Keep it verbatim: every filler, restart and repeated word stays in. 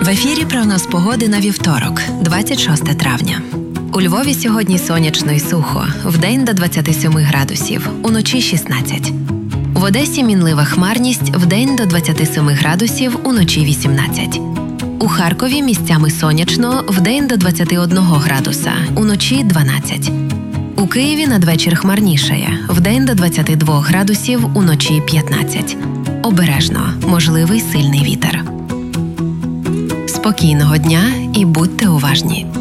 В ефірі прогноз погоди на вівторок, двадцять шосте травня. У Львові сьогодні сонячно і сухо, вдень до двадцяти семи градусів, уночі шістнадцять. В Одесі мінлива хмарність, вдень до двадцяти семи градусів, уночі вісімнадцять. У Харкові місцями сонячно, вдень до двадцяти одного градуса, уночі дванадцять. У Києві надвечір хмарнішає, вдень до двадцяти двох градусів, уночі п'ятнадцять. Обережно, можливий сильний вітер. Спокійного дня і будьте уважні.